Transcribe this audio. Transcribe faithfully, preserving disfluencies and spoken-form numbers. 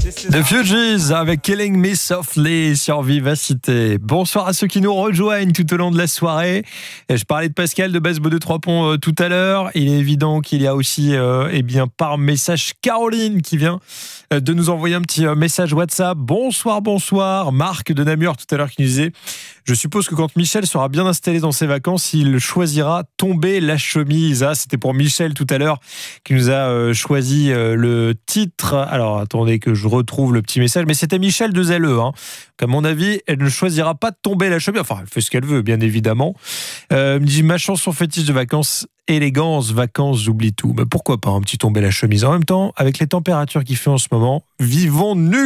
The Fugees avec Killing Me Softly sur Vivacité. Bonsoir à ceux qui nous rejoignent tout au long de la soirée. Je parlais de Pascal de Basbo de Trois Ponts euh, tout à l'heure. Il est évident qu'il y a aussi, euh, eh bien, par message, Caroline qui vient euh, de nous envoyer un petit euh, message WhatsApp. Bonsoir, bonsoir. Marc de Namur tout à l'heure qui nous disait: je suppose que quand Michel sera bien installé dans ses vacances, il choisira Tomber la chemise. Ah, c'était pour Michel tout à l'heure qui nous a euh, choisi euh, le titre. Alors, attendez que je retrouve le petit message. Mais c'était Michel de Zelleux. Hein. À mon avis, elle ne choisira pas de Tomber la chemise. Enfin, elle fait ce qu'elle veut, bien évidemment. Euh, elle me dit: ma chanson fétiche de vacances, élégance, vacances, j'oublie tout. Mais pourquoi pas un petit Tomber la chemise. En même temps, avec les températures qu'il fait en ce moment, vivons nus.